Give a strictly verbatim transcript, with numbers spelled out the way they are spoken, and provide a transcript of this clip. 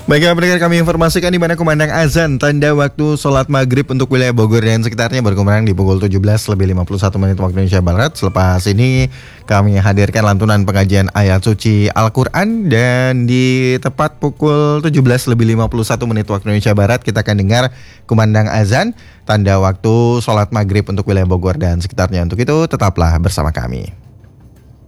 Baiklah pendengar, kami informasikan di mana kumandang azan tanda waktu sholat maghrib untuk wilayah Bogor dan sekitarnya berkumandang di pukul tujuh belas lebih lima puluh satu menit waktu Indonesia Barat. Selepas ini kami hadirkan lantunan pengajian ayat suci Al-Quran, dan di tepat pukul tujuh belas lebih lima puluh satu menit waktu Indonesia Barat kita akan dengar kumandang azan tanda waktu sholat maghrib untuk wilayah Bogor dan sekitarnya. Untuk itu tetaplah bersama kami.